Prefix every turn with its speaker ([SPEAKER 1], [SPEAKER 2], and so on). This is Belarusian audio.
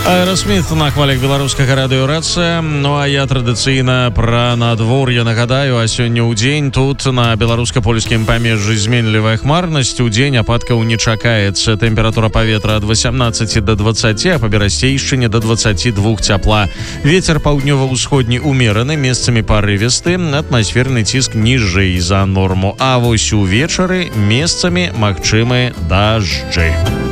[SPEAKER 1] Аэросмит на хвалях беларускага радыёрацыя. Ну а я традыцыйна пра надвор'е нагадаю, а сёння ў дзень тут на беларуска-польскім памежжы зменлівая хмарнасць. У дзень ападкаў не чакаецца. Тэмпература паветра ад 18 до 20, а па берасцейшчыне до 22 цяпла. Вецер паўднёва-ўсходні умераны, месцамі парывісты, атмасферны ціск ніжэй за норму. А вось увечары месцамі магчымы дажджы.